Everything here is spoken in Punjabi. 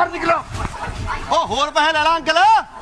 ਬਾਹਰ ਨਿਕਲੋ। ਉਹ ਹੋਰ ਪੈਸੇ ਲੈ ਲਾ ਅੰਕਲ।